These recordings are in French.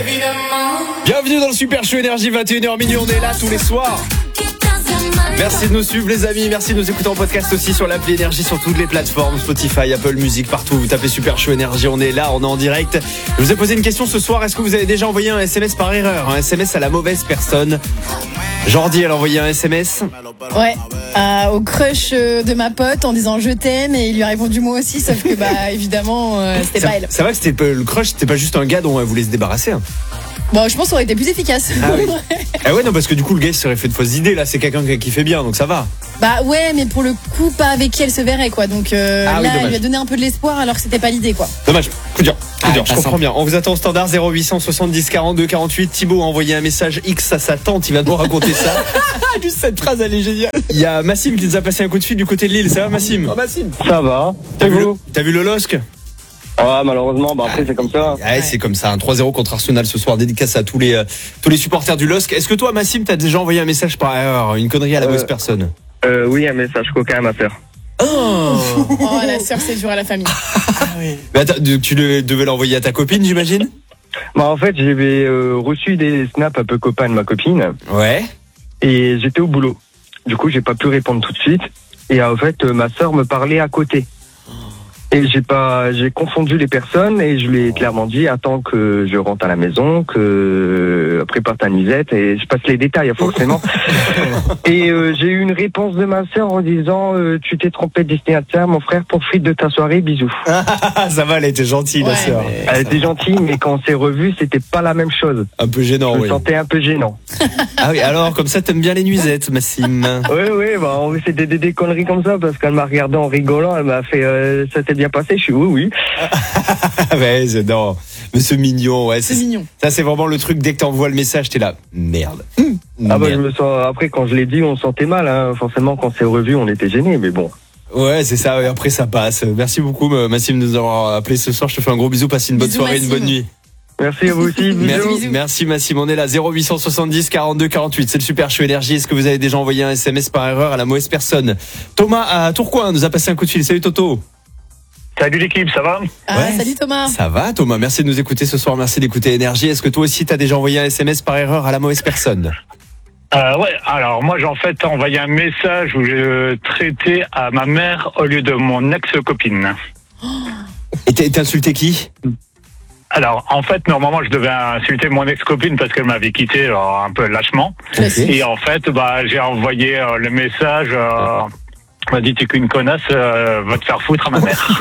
Bienvenue dans le Super Show Énergie, 21h minuit, on est là tous les soirs. Merci de nous suivre les amis, merci de nous écouter en podcast aussi sur l'appli Énergie, sur toutes les plateformes, Spotify, Apple Music, partout. Vous tapez Super Show Énergie, on est là, on est en direct. Je vous ai posé une question ce soir, est-ce que vous avez déjà envoyé un SMS par erreur, un SMS à la mauvaise personne? Jordi, elle a envoyé un SMS. Ouais, au crush de ma pote en disant je t'aime, et il lui a répondu moi aussi, sauf que évidemment c'était pas elle. Ça va que c'était le crush, c'était pas juste un gars dont elle voulait se débarrasser. Bon, je pense que ça aurait été plus efficace. Ah oui. Ah ouais, non, parce que du coup le gars il serait fait de fausses idées, là c'est quelqu'un qui fait bien, donc ça va. Bah ouais, mais pour le coup pas avec qui elle se verrait quoi, donc là dommage. elle lui a donné un peu de l'espoir alors que c'était pas l'idée quoi. Dommage, coup dur, je comprends bien. On vous attend au standard 0870 42 48. Thibaut a envoyé un message X à sa tante, il va nous raconter ça. Juste cette phrase, elle est géniale. Il y a Massim qui nous a passé un coup de fil du côté de Lille, ça va Massim? Massim. Ça va. T'as vu le LOSC? Ouais, malheureusement, après c'est comme ça. Ouais, c'est comme ça, un 3-0 contre Arsenal ce soir, dédicace à tous les supporters du LOSC. Est-ce que toi Massim t'as déjà envoyé un message par erreur, une connerie à la mauvaise personne? Oui, un message coquin à ma sœur. Oh, la sœur c'est dur à la famille. Mais attends, tu devais l'envoyer à ta copine j'imagine? Bah en fait j'avais reçu des snaps un peu copains de ma copine. Ouais. Et j'étais au boulot. Du coup j'ai pas pu répondre tout de suite. Et en fait ma sœur me parlait à côté. Et j'ai confondu les personnes et je lui ai clairement dit attends que je rentre à la maison, que prépare ta nuisette, et je passe les détails forcément. Et j'ai eu une réponse de ma sœur en disant tu t'es trompé de destinataire mon frère, profite de ta soirée, bisous. Ça va, elle était gentille la sœur. Mais... Elle était gentille mais quand on s'est revus c'était pas la même chose. Un peu gênant, je me sentais un peu gênant. Ah oui, alors comme ça t'aimes bien les nuisettes Massim? Oui, bah c'était des conneries comme ça parce qu'elle m'a regardé en rigolant, elle m'a fait ça t'est bien passé, je suis oui. Ouais, non. Mais c'est mignon, ouais. C'est mignon. Ça, c'est vraiment le truc, dès que t'envoies le message, t'es là. Merde. Ah bah, je me sens, après, quand je l'ai dit, on sentait mal, hein. Forcément, quand c'est revu, on était gênés, mais bon. Ouais, c'est ça, ouais, après, ça passe. Merci beaucoup, Massim, de nous avoir appelé ce soir. Je te fais un gros bisou, passe une bonne soirée, Massim. Une bonne nuit. Merci à vous aussi. Merci Massim, on est là 0870 42 48. C'est le Super Show Énergie. Est-ce que vous avez déjà envoyé un SMS par erreur à la mauvaise personne? Thomas à Tourcoing nous a passé un coup de fil. Salut Toto. Salut l'équipe, ça va? Salut Thomas. Ça va Thomas, merci de nous écouter ce soir, merci d'écouter Énergie. Est-ce que toi aussi t'as déjà envoyé un SMS par erreur à la mauvaise personne? Ouais, alors moi j'ai en fait envoyé un message où je traitais à ma mère au lieu de mon ex-copine. Et t'as insulté qui? Alors en fait normalement je devais insulter mon ex-copine parce qu'elle m'avait quitté un peu lâchement. Okay. Et en fait j'ai envoyé le message... m'a dit t'es qu'une connasse, va te faire foutre à ma mère.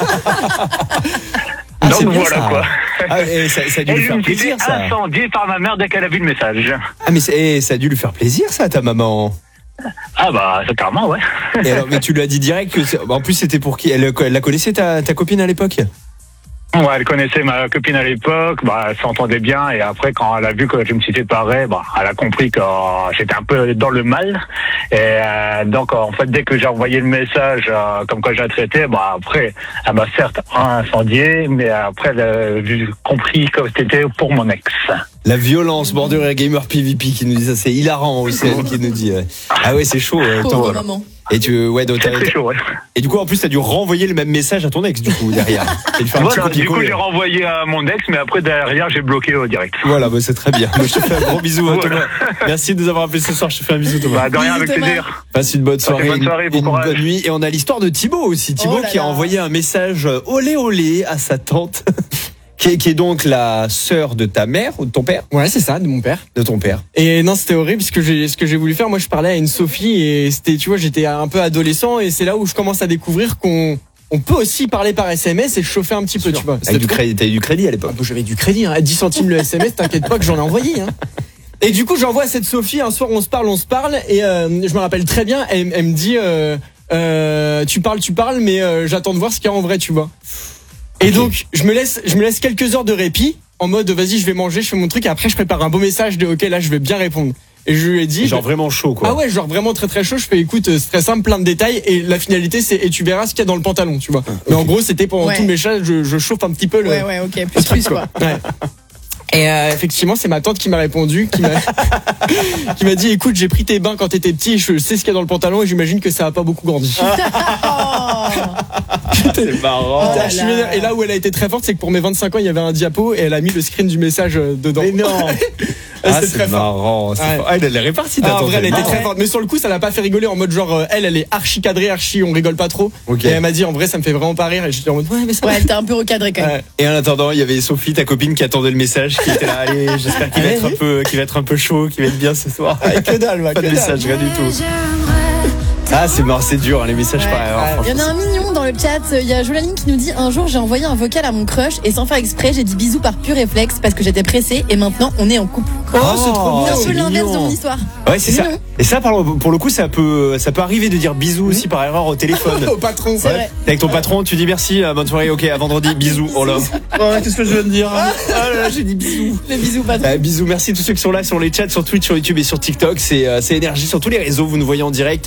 Donc voilà ça. quoi. Et ça a dû lui faire plaisir ça. Incendié par ma mère dès qu'elle a vu le message. Ah mais ça a dû lui faire plaisir ça, ta maman. Ah bah c'est carrément ouais. Et alors mais tu lui as dit direct que en plus c'était pour qui? Elle la connaissait ta copine à l'époque? Ouais, elle connaissait ma copine à l'époque, elle s'entendait bien, et après quand elle a vu que je me suis séparé, elle a compris que j'étais un peu dans le mal, et donc en fait dès que j'ai envoyé le message comme quoi j'ai traité, après elle m'a certes incendié, mais après elle a compris que c'était pour mon ex. La violence, Border Gamer PVP qui nous dit ça, c'est hilarant aussi, elle qui nous dit. Ah ouais, c'est chaud. Pauvre maman. Et Très chaud, ouais. Et du coup, en plus, t'as dû renvoyer le même message à ton ex, du coup, derrière. Voilà, du coup, j'ai renvoyé à mon ex, mais après, derrière, j'ai bloqué au direct. Voilà, c'est très bien. Je te fais un gros bisou, Thomas. Merci de nous avoir appelé ce soir. Je te fais un bisou, Thomas. De rien, avec plaisir. Passe une bonne soirée, bon courage. bonne nuit. Et on a l'histoire de Thibaut aussi. Thibaut qui a envoyé un message olé olé à sa tante. Qui est donc la sœur de ta mère ou de ton père? Ouais, c'est ça, de mon père. De ton père. Et non, c'était horrible, ce que j'ai voulu faire. Moi, je parlais à une Sophie et c'était, tu vois, j'étais un peu adolescent et c'est là où je commence à découvrir qu'on peut aussi parler par SMS et chauffer un petit peu, tu vois. T'avais du crédit à l'époque? J'avais du crédit, à 10 centimes le SMS, t'inquiète pas que j'en ai envoyé, Et du coup, j'envoie à cette Sophie, un soir, on se parle, et je me rappelle très bien, elle me dit, tu parles, mais j'attends de voir ce qu'il y a en vrai, tu vois. Et donc, je me laisse quelques heures de répit, en mode, vas-y, je vais manger, je fais mon truc, et après, je prépare un beau message de, ok, là, je vais bien répondre. Et je lui ai dit. Genre vraiment chaud, quoi. Ah ouais, genre vraiment très très chaud. Je fais, écoute, c'est très simple, plein de détails, et la finalité, c'est, et tu verras ce qu'il y a dans le pantalon, tu vois. Okay. Mais en gros, c'était pendant tout le message, je chauffe un petit peu le. Ouais, ok, plus, quoi. Ouais. Et effectivement, c'est ma tante qui m'a répondu, qui m'a dit, écoute, j'ai pris tes bains quand t'étais petit, je sais ce qu'il y a dans le pantalon et j'imagine que ça a pas beaucoup grandi. C'est marrant. J'étais archi vénère. Et là où elle a été très forte, c'est que pour mes 25 ans, il y avait un diapo et elle a mis le screen du message dedans. Mais non. C'est très marrant. fort. Ouais. Elle est répartie. En vrai, elle était très forte. Mais sur le coup, ça l'a pas fait rigoler en mode genre, elle est archi cadrée, on rigole pas trop. Ok. Et elle m'a dit, en vrai, ça me fait vraiment pas rire. Et j'étais en mode, ouais, mais ça Ouais, elle était un peu recadrée quand même. Ouais. Et en attendant, il y avait Sophie, ta copine, qui attendait le message, qui était là. Allez, j'espère qu'il va être un peu chaud, qu'il va être bien ce soir. Que dalle, Pas de message, rien du tout. Ah, c'est marrant, c'est dur, hein, les messages par erreur. Il y en a un mignon dans le chat. Il y a Jolaline qui nous dit: un jour j'ai envoyé un vocal à mon crush et sans faire exprès j'ai dit bisous par pur réflexe parce que j'étais pressée et maintenant on est en couple. Oh, c'est trop C'est un bien. peu l'inverse mignon. de mon histoire. Ouais, c'est ça. mignon. Et ça, pour le coup, ça peut arriver de dire bisous aussi par erreur au téléphone. Au patron. C'est vrai. T'es avec ton patron, tu dis merci, bonne soirée, ok, à vendredi, bisous. Oh là. Qu'est-ce que je viens de dire? Ah là là, j'ai dit bisous. Les bisous patron. Bisous, merci à tous ceux qui sont là sur les chats, sur Twitch, sur YouTube et sur TikTok. C'est Énergie sur tous les réseaux, vous nous voyez en direct.